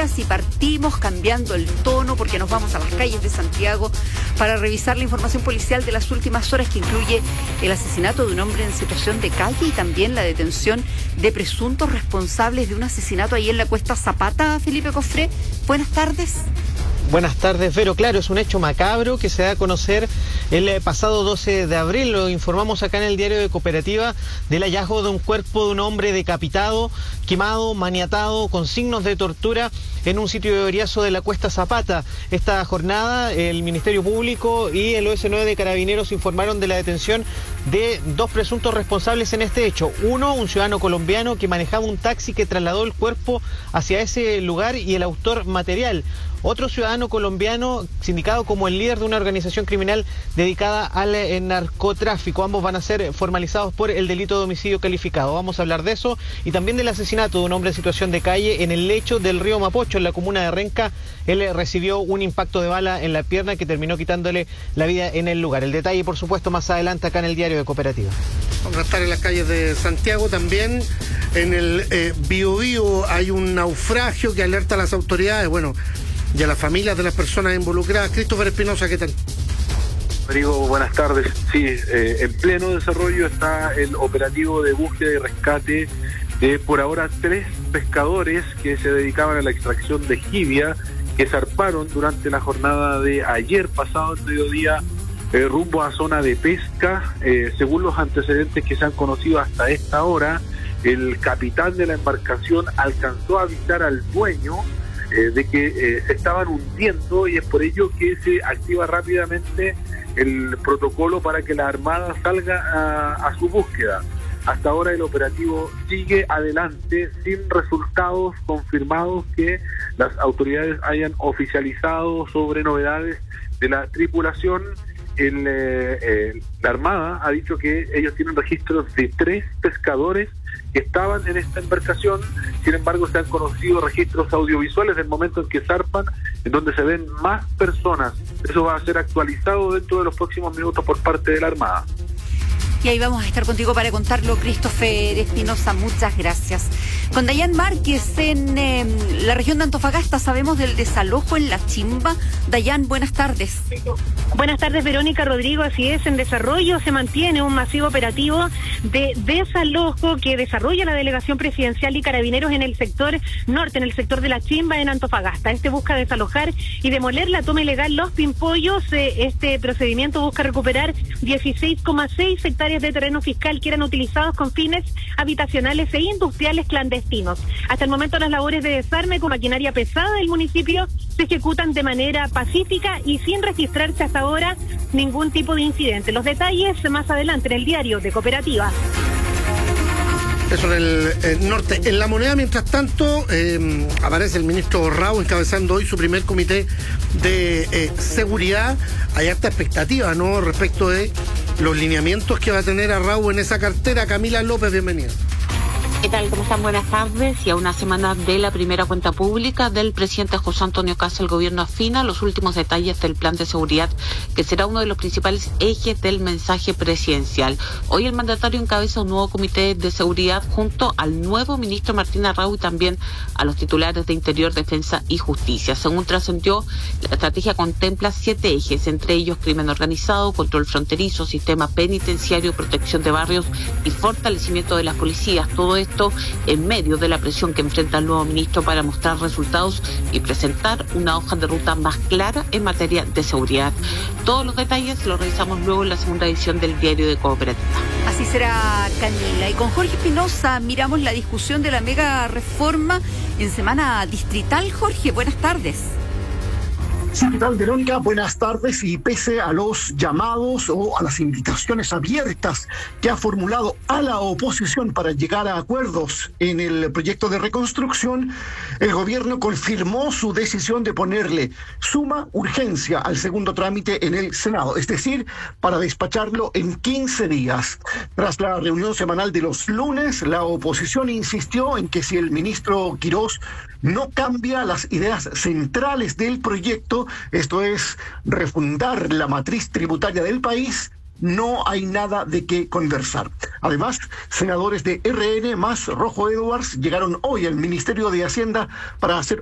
días y partimos cambiando el tono porque nos vamos a las calles de Santiago para revisar la información policial de las últimas horas, que incluye el asesinato de un hombre en situación de calle y también la detención de presuntos responsables de un asesinato ahí en la Cuesta Zapata. Felipe Cofré, buenas tardes. Buenas tardes, Vero. Claro, es un hecho macabro que se da a conocer el pasado 12 de abril. Lo informamos acá en el diario de Cooperativa del hallazgo de un cuerpo de un hombre decapitado, quemado, maniatado, con signos de tortura en un sitio de Oriazo de la Cuesta Zapata. Esta jornada, el Ministerio Público y el OS9 de Carabineros informaron de la detención de dos presuntos responsables en este hecho. Uno, un ciudadano colombiano que manejaba un taxi que trasladó el cuerpo hacia ese lugar y el autor material. Otro ciudadano colombiano sindicado como el líder de una organización criminal dedicada al narcotráfico. Ambos van a ser formalizados por el delito de homicidio calificado. Vamos a hablar de eso y también del asesinato de un hombre en situación de calle en el lecho del río Mapocho, en la comuna de Renca. Él recibió un impacto de bala en la pierna que terminó quitándole la vida en el lugar. El detalle, por supuesto, más adelante acá en el diario de Cooperativa. Vamos a estar en las calles de Santiago también. En el Biobío hay un naufragio que alerta a las autoridades, y a las familias de las personas involucradas. Christopher Espinosa, ¿qué tal? Rodrigo, buenas tardes. Sí, en pleno desarrollo está el operativo de búsqueda y rescate de, por ahora, 3 pescadores que se dedicaban a la extracción de jibia, que zarparon durante la jornada de ayer pasado el mediodía rumbo a zona de pesca. Según los antecedentes que se han conocido hasta esta hora, el capitán de la embarcación alcanzó a avisar al dueño de que se estaban hundiendo, y es por ello que se activa rápidamente el protocolo para que la Armada salga a su búsqueda. Hasta ahora el operativo sigue adelante sin resultados confirmados que las autoridades hayan oficializado sobre novedades de la tripulación. La Armada ha dicho que ellos tienen registros de 3 pescadores que estaban en esta embarcación. Sin embargo, se han conocido registros audiovisuales del momento en que zarpan, en donde se ven más personas. Eso va a ser actualizado dentro de los próximos minutos por parte de la Armada. Y ahí vamos a estar contigo para contarlo, Christopher Espinosa, muchas gracias. Con Dayan Márquez en la región de Antofagasta, sabemos del desalojo en La Chimba. Dayan, buenas tardes. Buenas tardes, Verónica, Rodrigo, así es, en desarrollo se mantiene un masivo operativo de desalojo que desarrolla la Delegación Presidencial y Carabineros en el sector norte, en el sector de La Chimba, en Antofagasta. Este busca desalojar y demoler la toma ilegal Los Pimpollos. Este procedimiento busca recuperar 16,6 hectáreas de terreno fiscal que eran utilizados con fines habitacionales e industriales clandestinos. Hasta el momento las labores de desarme con maquinaria pesada del municipio se ejecutan de manera pacífica y sin registrarse hasta ahora ningún tipo de incidente. Los detalles más adelante en el diario de Cooperativa. Eso en el norte. En La Moneda, mientras tanto, aparece el ministro Rao encabezando hoy su primer comité de seguridad. Hay harta expectativa, ¿no?, respecto de los lineamientos que va a tener a Rao en esa cartera. Camila López, bienvenida. ¿Qué tal? ¿Cómo están? Buenas tardes. Y a una semana de la primera cuenta pública del presidente José Antonio Kast, el gobierno afina los últimos detalles del plan de seguridad, que será uno de los principales ejes del mensaje presidencial. Hoy el mandatario encabeza un nuevo comité de seguridad junto al nuevo ministro Martín Arrau y también a los titulares de Interior, Defensa y Justicia. Según trascendió, la estrategia contempla 7 ejes, entre ellos crimen organizado, control fronterizo, sistema penitenciario, protección de barrios y fortalecimiento de las policías. Todo esto en medio de la presión que enfrenta el nuevo ministro para mostrar resultados y presentar una hoja de ruta más clara en materia de seguridad. Todos los detalles los revisamos luego en la segunda edición del diario de Cooperativa. Así será, Camila. Y con Jorge Espinosa miramos la discusión de la mega reforma en semana distrital. Jorge, buenas tardes. Sí, ¿qué tal, Verónica? Buenas tardes. Y pese a los llamados o a las invitaciones abiertas que ha formulado a la oposición para llegar a acuerdos en el proyecto de reconstrucción, el gobierno confirmó su decisión de ponerle suma urgencia al segundo trámite en el Senado, es decir, para despacharlo en 15 días. Tras la reunión semanal de los lunes, la oposición insistió en que si el ministro Quirós no cambia las ideas centrales del proyecto, esto es, refundar la matriz tributaria del país, no hay nada de qué conversar. Además, senadores de RN más Rojo Edwards llegaron hoy al Ministerio de Hacienda para hacer